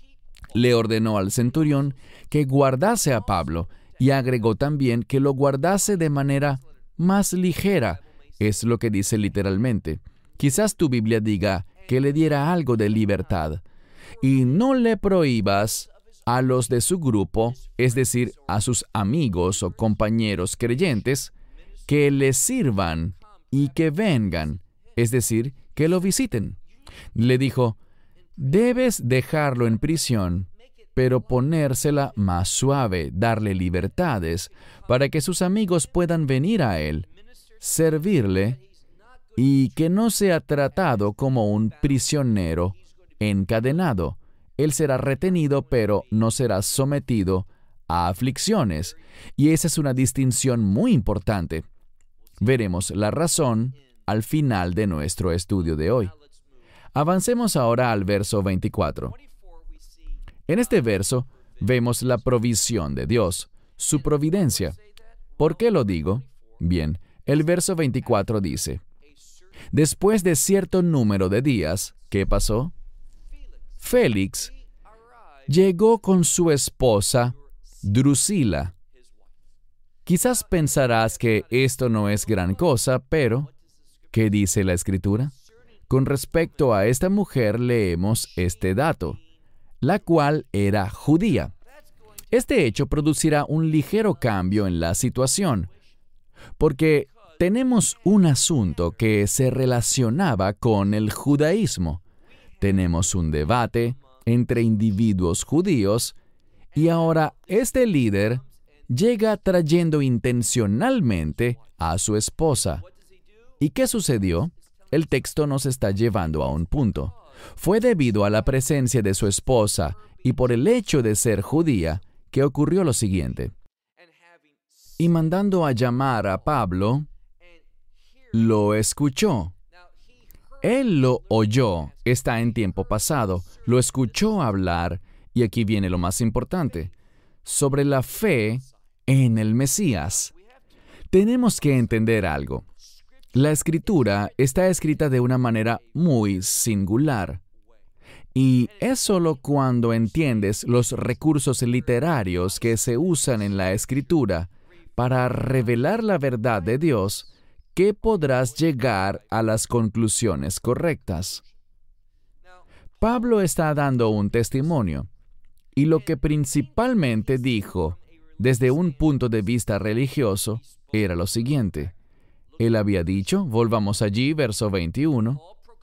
le ordenó al centurión que guardase a Pablo y agregó también que lo guardase de manera más ligera, es lo que dice literalmente. Quizás tu Biblia diga que le diera algo de libertad. Y no le prohíbas a los de su grupo, es decir, a sus amigos o compañeros creyentes, que le sirvan y que vengan, es decir, que lo visiten. Le dijo, debes dejarlo en prisión, pero ponérsela más suave, darle libertades, para que sus amigos puedan venir a él, servirle, y que no sea tratado como un prisionero encadenado. Él será retenido, pero no será sometido a aflicciones. Y esa es una distinción muy importante. Veremos la razón al final de nuestro estudio de hoy. Avancemos ahora al verso 24. En este verso vemos la provisión de Dios, su providencia. ¿Por qué lo digo? Bien, el verso 24 dice, después de cierto número de días, ¿qué pasó? Félix llegó con su esposa Drusila. Quizás pensarás que esto no es gran cosa, pero ¿qué dice la Escritura? Con respecto a esta mujer leemos este dato, la cual era judía. Este hecho producirá un ligero cambio en la situación, porque tenemos un asunto que se relacionaba con el judaísmo. Tenemos un debate entre individuos judíos y ahora este líder llega trayendo intencionalmente a su esposa. ¿Y qué sucedió? El texto nos está llevando a un punto. Fue debido a la presencia de su esposa y por el hecho de ser judía que ocurrió lo siguiente. Y mandando a llamar a Pablo, lo escuchó. Él lo oyó, está en tiempo pasado, lo escuchó hablar, y aquí viene lo más importante, sobre la fe en el Mesías. Tenemos que entender algo. La Escritura está escrita de una manera muy singular, y es solo cuando entiendes los recursos literarios que se usan en la Escritura para revelar la verdad de Dios que podrás llegar a las conclusiones correctas. Pablo está dando un testimonio, y lo que principalmente dijo desde un punto de vista religioso era lo siguiente. Él había dicho, volvamos allí, verso 21,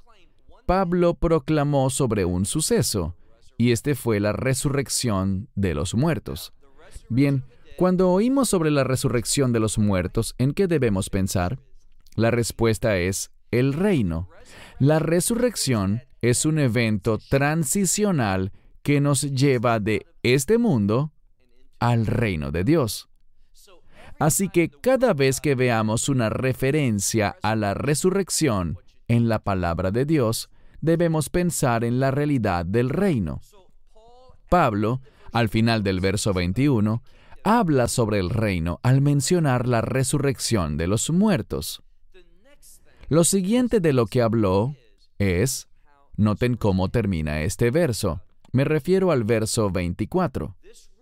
Pablo proclamó sobre un suceso, y este fue la resurrección de los muertos. Bien, cuando oímos sobre la resurrección de los muertos, ¿en qué debemos pensar? La respuesta es el reino. La resurrección es un evento transicional que nos lleva de este mundo al reino de Dios. Así que cada vez que veamos una referencia a la resurrección en la palabra de Dios, debemos pensar en la realidad del reino. Pablo, al final del verso 21, habla sobre el reino al mencionar la resurrección de los muertos. Lo siguiente de lo que habló es, noten cómo termina este verso. Me refiero al verso 24.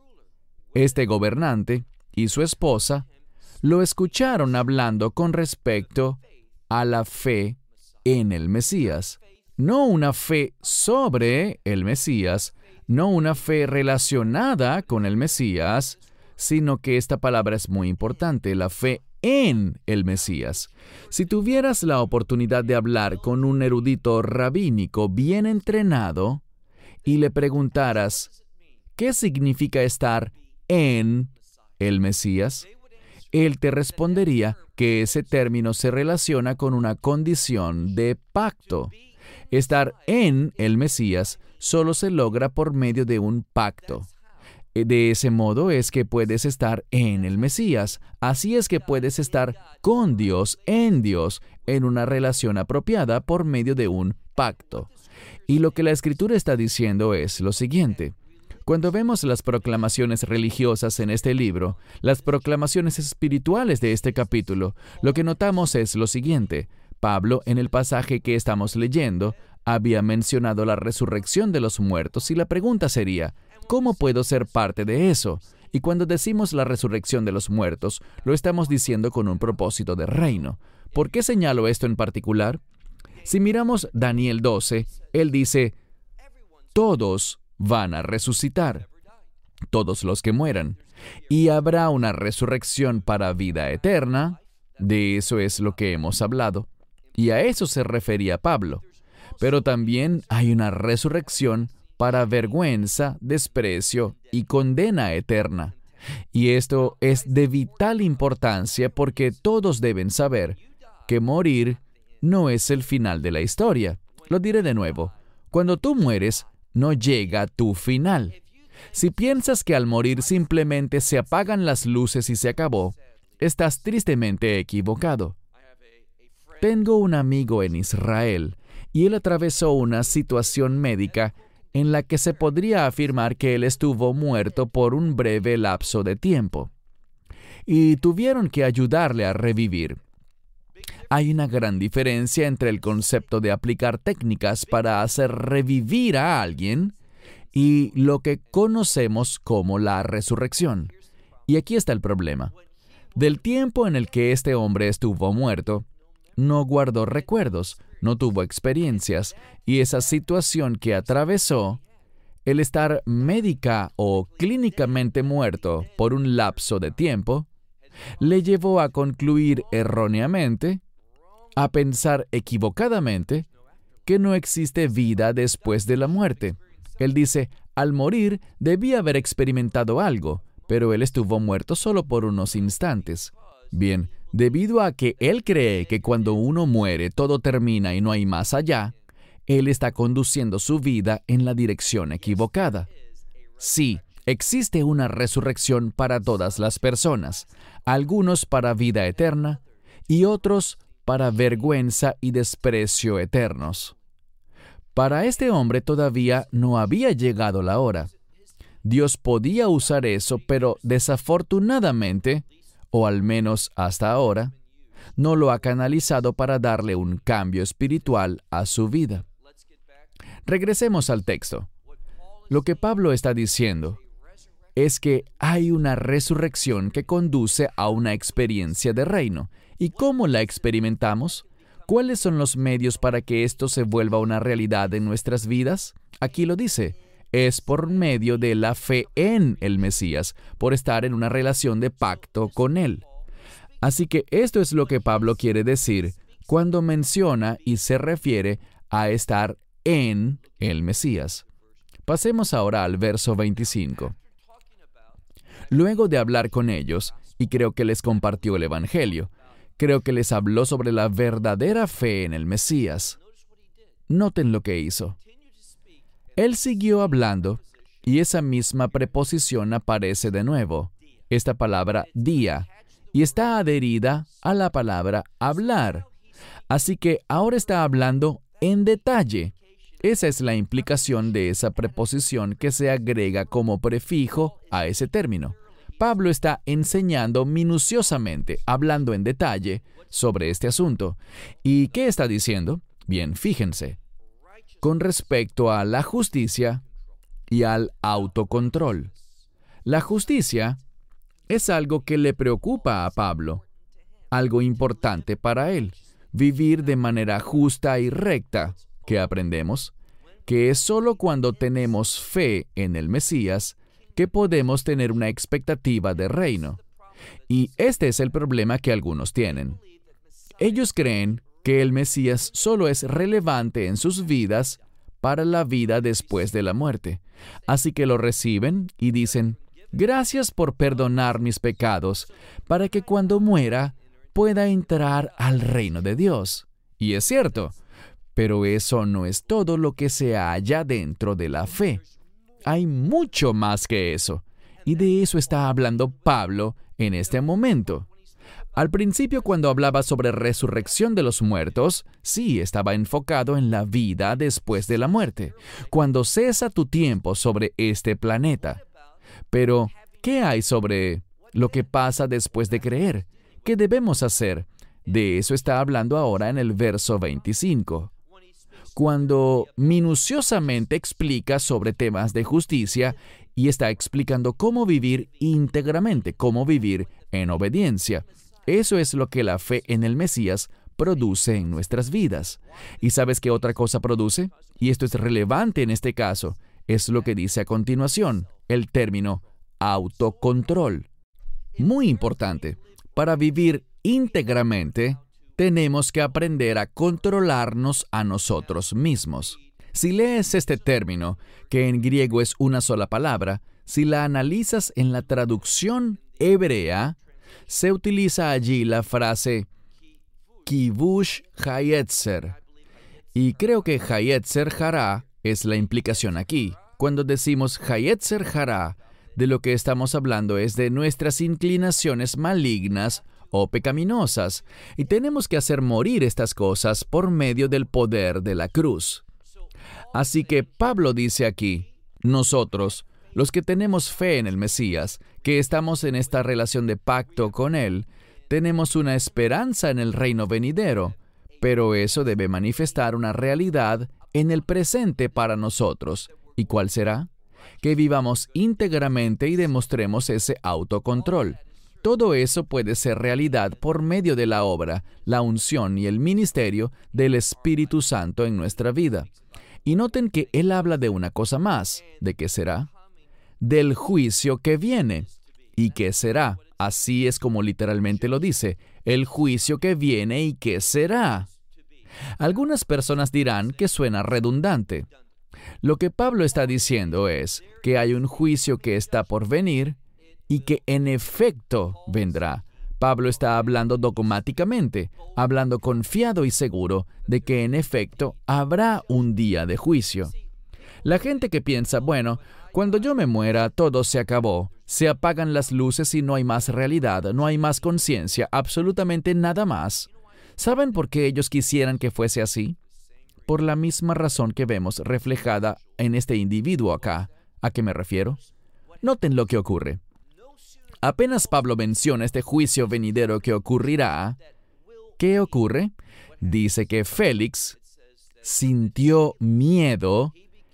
Este gobernante y su esposa lo escucharon hablando con respecto a la fe en el Mesías. No una fe sobre el Mesías, no una fe relacionada con el Mesías, sino que esta palabra es muy importante, la fe en el Mesías. Si tuvieras la oportunidad de hablar con un erudito rabínico bien entrenado y le preguntaras, ¿qué significa estar en el Mesías? Él te respondería que ese término se relaciona con una condición de pacto. Estar en el Mesías solo se logra por medio de un pacto. De ese modo es que puedes estar en el Mesías. Así es que puedes estar con Dios, en una relación apropiada por medio de un pacto. Y lo que la Escritura está diciendo es lo siguiente. Cuando vemos las proclamaciones religiosas en este libro, las proclamaciones espirituales de este capítulo, lo que notamos es lo siguiente. Pablo, en el pasaje que estamos leyendo, había mencionado la resurrección de los muertos y la pregunta sería, ¿cómo puedo ser parte de eso? Y cuando decimos la resurrección de los muertos, lo estamos diciendo con un propósito de reino. ¿Por qué señalo esto en particular? Si miramos Daniel 12, él dice, todos van a resucitar, todos los que mueran, y habrá una resurrección para vida eterna. De eso es lo que hemos hablado, y a eso se refería Pablo. Pero también hay una resurrección para vergüenza, desprecio y condena eterna. Y esto es de vital importancia porque todos deben saber que morir no es el final de la historia. Lo diré de nuevo. Cuando tú mueres, no llega tu final. Si piensas que al morir simplemente se apagan las luces y se acabó, estás tristemente equivocado. Tengo un amigo en Israel y él atravesó una situación médica en la que se podría afirmar que él estuvo muerto por un breve lapso de tiempo. Y tuvieron que ayudarle a revivir. Hay una gran diferencia entre el concepto de aplicar técnicas para hacer revivir a alguien y lo que conocemos como la resurrección. Y aquí está el problema. Del tiempo en el que este hombre estuvo muerto, no guardó recuerdos, no tuvo experiencias, y esa situación que atravesó, el estar médica o clínicamente muerto por un lapso de tiempo, le llevó a concluir erróneamente, a pensar equivocadamente, que no existe vida después de la muerte. Él dice, al morir debía haber experimentado algo, pero él estuvo muerto solo por unos instantes. Bien, debido a que él cree que cuando uno muere todo termina y no hay más allá, él está conduciendo su vida en la dirección equivocada. Sí, existe una resurrección para todas las personas, algunos para vida eterna y otros para vergüenza y desprecio eternos. Para este hombre todavía no había llegado la hora. Dios podía usar eso, pero desafortunadamente, o al menos hasta ahora, no lo ha canalizado para darle un cambio espiritual a su vida. Regresemos al texto. Lo que Pablo está diciendo es que hay una resurrección que conduce a una experiencia de reino. ¿Y cómo la experimentamos? ¿Cuáles son los medios para que esto se vuelva una realidad en nuestras vidas? Aquí lo dice. Es por medio de la fe en el Mesías, por estar en una relación de pacto con Él. Así que esto es lo que Pablo quiere decir cuando menciona y se refiere a estar en el Mesías. Pasemos ahora al verso 25. Luego de hablar con ellos, y creo que les compartió el Evangelio, creo que les habló sobre la verdadera fe en el Mesías. Noten lo que hizo. Él siguió hablando, y esa misma preposición aparece de nuevo, esta palabra día, y está adherida a la palabra hablar. Así que ahora está hablando en detalle. Esa es la implicación de esa preposición que se agrega como prefijo a ese término. Pablo está enseñando minuciosamente, hablando en detalle sobre este asunto. ¿Y qué está diciendo? Bien, fíjense. Con respecto a la justicia y al autocontrol. La justicia es algo que le preocupa a Pablo, algo importante para él. Vivir de manera justa y recta, que aprendemos, que es solo cuando tenemos fe en el Mesías que podemos tener una expectativa de reino. Y este es el problema que algunos tienen. Ellos creen que el Mesías solo es relevante en sus vidas para la vida después de la muerte. Así que lo reciben y dicen, gracias por perdonar mis pecados, para que cuando muera pueda entrar al reino de Dios. Y es cierto, pero eso no es todo lo que se halla dentro de la fe. Hay mucho más que eso, y de eso está hablando Pablo en este momento. Al principio, cuando hablaba sobre resurrección de los muertos, sí estaba enfocado en la vida después de la muerte, cuando cesa tu tiempo sobre este planeta. Pero, ¿qué hay sobre lo que pasa después de creer? ¿Qué debemos hacer? De eso está hablando ahora en el verso 25. Cuando minuciosamente explica sobre temas de justicia y está explicando cómo vivir íntegramente, cómo vivir en obediencia. Eso es lo que la fe en el Mesías produce en nuestras vidas. ¿Y sabes qué otra cosa produce? Y esto es relevante en este caso. Es lo que dice a continuación, el término autocontrol. Muy importante. Para vivir íntegramente, tenemos que aprender a controlarnos a nosotros mismos. Si lees este término, que en griego es una sola palabra, si la analizas en la traducción hebrea, se utiliza allí la frase kivush hayetzer. Y creo que hayetzer hará es la implicación aquí. Cuando decimos hayetzer hará, de lo que estamos hablando es de nuestras inclinaciones malignas o pecaminosas, y tenemos que hacer morir estas cosas por medio del poder de la cruz. Así que Pablo dice aquí, nosotros, los que tenemos fe en el Mesías, que estamos en esta relación de pacto con Él, tenemos una esperanza en el reino venidero, pero eso debe manifestar una realidad en el presente para nosotros. ¿Y cuál será? Que vivamos íntegramente y demostremos ese autocontrol. Todo eso puede ser realidad por medio de la obra, la unción y el ministerio del Espíritu Santo en nuestra vida. Y noten que Él habla de una cosa más. ¿De qué será? Del juicio que viene. ¿Y qué será? Así es como literalmente lo dice. El juicio que viene y qué será. Algunas personas dirán que suena redundante. Lo que Pablo está diciendo es que hay un juicio que está por venir y que en efecto vendrá. Pablo está hablando dogmáticamente, hablando confiado y seguro de que en efecto habrá un día de juicio. La gente que piensa, bueno, cuando yo me muera todo se acabó, se apagan las luces y no hay más realidad, no hay más conciencia, absolutamente nada más. ¿Saben por qué ellos quisieran que fuese así? Por la misma razón que vemos reflejada en este individuo acá. ¿A qué me refiero? Noten lo que ocurre. Apenas Pablo menciona este juicio venidero que ocurrirá, ¿qué ocurre? Dice que Félix sintió miedo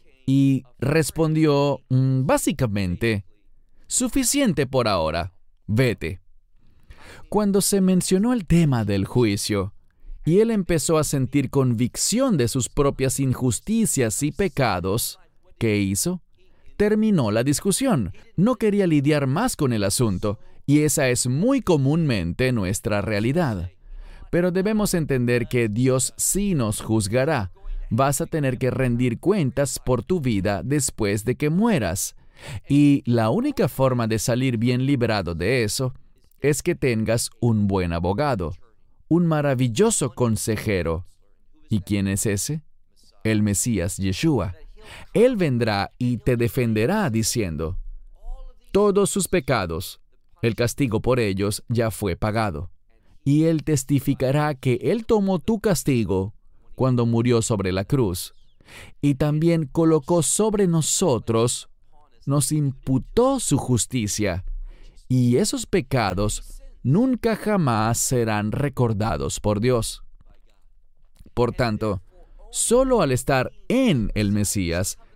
y respondió básicamente, suficiente por ahora, vete. Cuando se mencionó el tema del juicio, y él empezó a sentir convicción de sus propias injusticias y pecados, ¿qué hizo? terminó la discusión. No quería lidiar más con el asunto, y esa es muy comúnmente nuestra realidad. Pero debemos entender que Dios sí nos juzgará. Vas a tener que rendir cuentas por tu vida después de que mueras. Y la única forma de salir bien librado de eso es que tengas un buen abogado, un maravilloso consejero. ¿Y quién es ese? El Mesías Yeshua. Él vendrá y te defenderá diciendo, todos sus pecados, el castigo por ellos ya fue pagado. Y Él testificará que Él tomó tu castigo cuando murió sobre la cruz. Y también colocó sobre nosotros, nos imputó su justicia. Y esos pecados nunca jamás serán recordados por Dios. Por tanto, solo al estar en el Mesías